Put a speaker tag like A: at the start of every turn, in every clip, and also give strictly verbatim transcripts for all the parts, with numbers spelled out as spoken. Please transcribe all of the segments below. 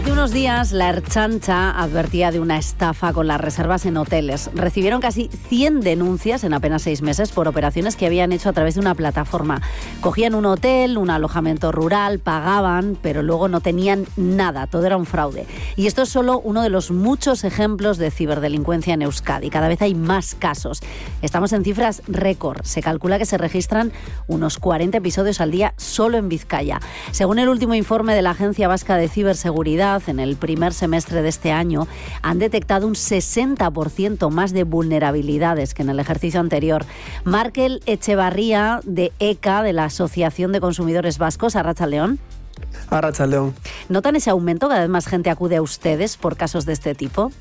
A: Hace unos días la Ertzaintza advertía de una estafa con las reservas en hoteles. Recibieron casi cien denuncias en apenas seis meses por operaciones que habían hecho a través de una plataforma. Cogían un hotel, un alojamiento rural, pagaban, pero luego no tenían nada, todo era un fraude. Y esto es solo uno de los muchos ejemplos de ciberdelincuencia en Euskadi. Cada vez hay más casos. Estamos en cifras récord. Se calcula que se registran unos cuarenta episodios al día solo en Vizcaya. Según el último informe de la Agencia Vasca de Ciberseguridad, en el primer semestre de este año han detectado un sesenta por ciento más de vulnerabilidades que en el ejercicio anterior. Markel Echevarría, de E C A, de la Asociación de Consumidores Vascos, Arratsaldeon.
B: Arratsaldeon.
A: ¿Notan ese aumento? ¿Cada vez más gente acude a ustedes por casos de este tipo?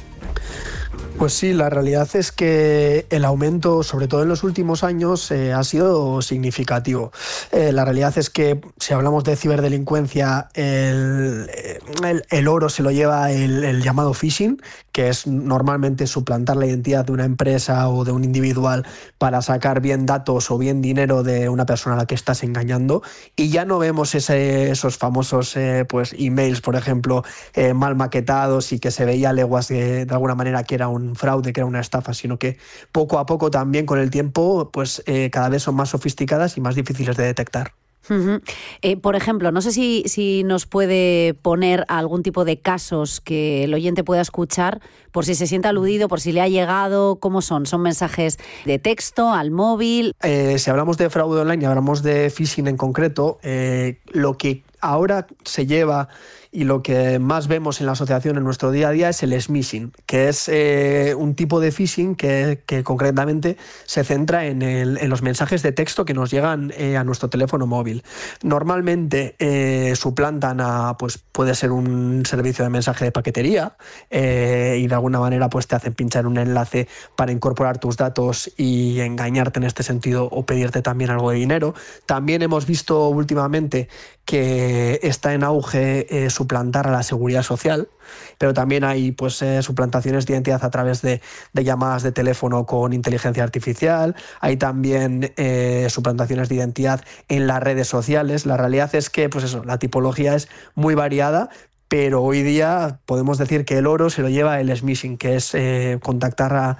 B: Pues sí, la realidad es que el aumento, sobre todo en los últimos años, eh, ha sido significativo. Eh, la realidad es que si hablamos de ciberdelincuencia, el, el, el oro se lo lleva el, el llamado phishing, que es normalmente suplantar la identidad de una empresa o de un individual para sacar bien datos o bien dinero de una persona a la que estás engañando. Y ya no vemos ese, esos famosos eh, pues emails, por ejemplo, eh, mal maquetados y que se veía a leguas de, de alguna manera que era un fraude, que era una estafa, sino que poco a poco también con el tiempo pues eh, cada vez son más sofisticadas y más difíciles de detectar.
A: Uh-huh. Eh, por ejemplo, no sé si, si nos puede poner algún tipo de casos que el oyente pueda escuchar, por si se siente aludido, por si le ha llegado. ¿Cómo son? ¿Son mensajes de texto, al móvil?
B: Eh, si hablamos de fraude online y hablamos de phishing en concreto, eh, lo que ahora se lleva y lo que más vemos en la asociación en nuestro día a día es el smishing, que es eh, un tipo de phishing que, que concretamente se centra en, el, en los mensajes de texto que nos llegan eh, a nuestro teléfono móvil. Normalmente eh, suplantan a, pues puede ser un servicio de mensaje de paquetería eh, y de alguna manera pues te hacen pinchar un enlace para incorporar tus datos y engañarte en este sentido o pedirte también algo de dinero. También hemos visto últimamente que está en auge eh, suplantar a la seguridad social, pero también hay pues eh, suplantaciones de identidad a través de, de llamadas de teléfono con inteligencia artificial. Hay también eh, suplantaciones de identidad en las redes sociales. La realidad es que pues eso, la tipología es muy variada, pero hoy día podemos decir que el oro se lo lleva el smishing, que es eh, contactar a,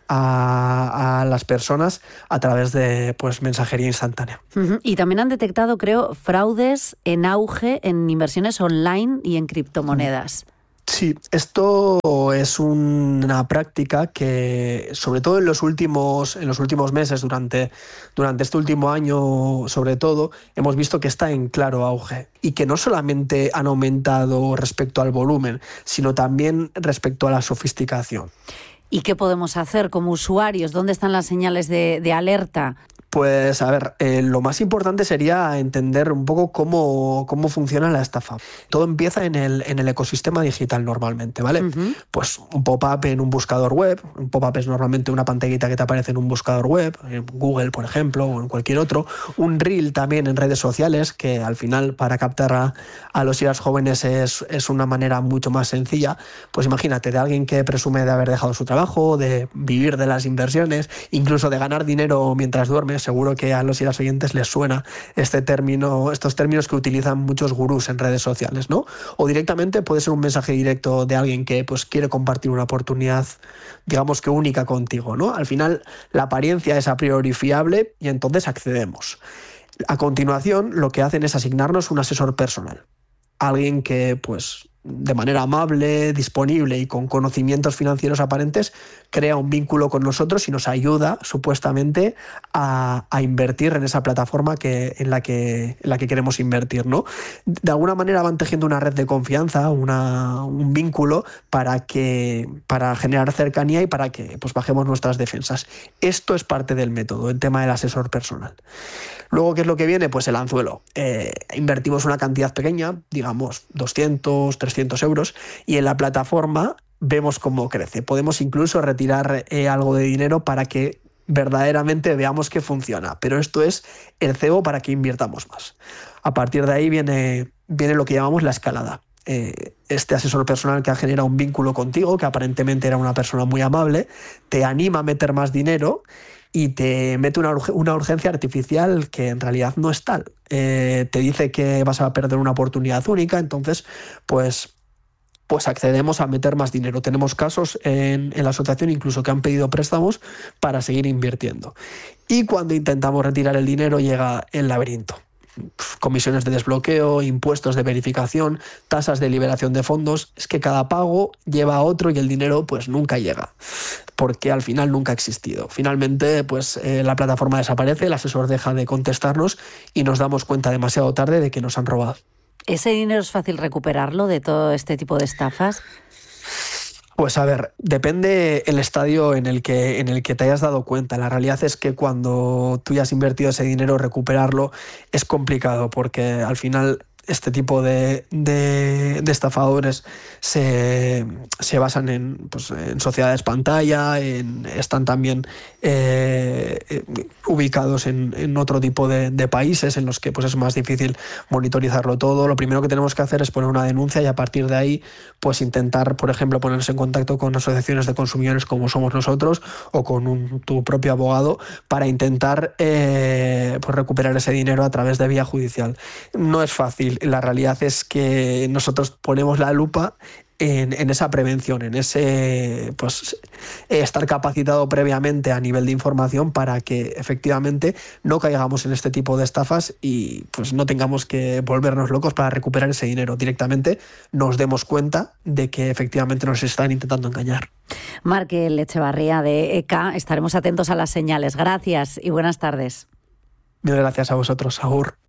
B: a, a las personas a través de pues mensajería instantánea.
A: Uh-huh. Y también han detectado, creo, fraudes en auge en inversiones online y en criptomonedas.
B: Sí, esto es una práctica que, sobre todo en los últimos, en los últimos meses, durante, durante este último año, sobre todo, hemos visto que está en claro auge y que no solamente han aumentado respecto al volumen, sino también respecto a la sofisticación.
A: ¿Y qué podemos hacer como usuarios? ¿Dónde están las señales de, de alerta?
B: Pues a ver, eh, lo más importante sería entender un poco cómo, cómo funciona la estafa. Todo empieza en el, en el ecosistema digital normalmente, ¿vale? Uh-huh. Pues un pop-up en un buscador web, un pop-up es normalmente una pantallita que te aparece en un buscador web, en Google, por ejemplo, o en cualquier otro. Un reel también en redes sociales, que al final para captar a, a los y las jóvenes es, es una manera mucho más sencilla. Pues imagínate, de alguien que presume de haber dejado su trabajo, de vivir de las inversiones, incluso de ganar dinero mientras duermes. Seguro que a los y las oyentes les suena este término, estos términos que utilizan muchos gurús en redes sociales, ¿no? O directamente puede ser un mensaje directo de alguien que pues quiere compartir una oportunidad, digamos que única contigo, ¿no? Al final la apariencia es a priori fiable y entonces accedemos. A continuación, lo que hacen es asignarnos un asesor personal, alguien que pues de manera amable, disponible y con conocimientos financieros aparentes, crea un vínculo con nosotros y nos ayuda supuestamente a, a invertir en esa plataforma que, en, la que, en la que queremos invertir, ¿no? De alguna manera van tejiendo una red de confianza, una, un vínculo para, que, para generar cercanía y para que pues, bajemos nuestras defensas. Esto es parte del método, el tema del asesor personal. Luego, ¿qué es lo que viene? Pues el anzuelo. Eh, invertimos una cantidad pequeña, digamos doscientos, trescientos euros, y en la plataforma vemos cómo crece. Podemos incluso retirar eh, algo de dinero para que verdaderamente veamos que funciona. Pero esto es el cebo para que invirtamos más. A partir de ahí viene, viene lo que llamamos la escalada. Eh, este asesor personal que ha generado un vínculo contigo, que aparentemente era una persona muy amable, te anima a meter más dinero y te mete una, urg- una urgencia artificial que en realidad no es tal. Eh, te dice que vas a perder una oportunidad única, entonces pues pues accedemos a meter más dinero. Tenemos casos en, en la asociación incluso que han pedido préstamos para seguir invirtiendo. Y cuando intentamos retirar el dinero llega el laberinto. Comisiones de desbloqueo, impuestos de verificación, tasas de liberación de fondos. Es que cada pago lleva a otro y el dinero pues nunca llega, porque al final nunca ha existido. Finalmente pues eh, la plataforma desaparece, el asesor deja de contestarnos y nos damos cuenta demasiado tarde de que nos han robado.
A: ¿Ese dinero es fácil recuperarlo de todo este tipo de estafas?
B: Pues a ver, depende el estadio en el que en el que te hayas dado cuenta. La realidad es que cuando tú ya has invertido ese dinero, recuperarlo es complicado, porque al final este tipo de, de, de estafadores se, se basan en, pues, en sociedades pantalla, en, están también eh, eh, ubicados en, en otro tipo de, de países en los que pues, es más difícil monitorizarlo todo. Lo primero que tenemos que hacer es poner una denuncia y a partir de ahí pues intentar, por ejemplo, ponerse en contacto con asociaciones de consumidores como somos nosotros o con un, tu propio abogado para intentar eh, pues, recuperar ese dinero a través de vía judicial. No es fácil. La realidad es que nosotros ponemos la lupa en, en esa prevención, en ese pues estar capacitado previamente a nivel de información para que efectivamente no caigamos en este tipo de estafas y pues no tengamos que volvernos locos para recuperar ese dinero. Directamente nos demos cuenta de que efectivamente nos están intentando engañar.
A: Markel Echevarría de E C A, estaremos atentos a las señales. Gracias y buenas tardes.
B: Mil gracias a vosotros, Agur.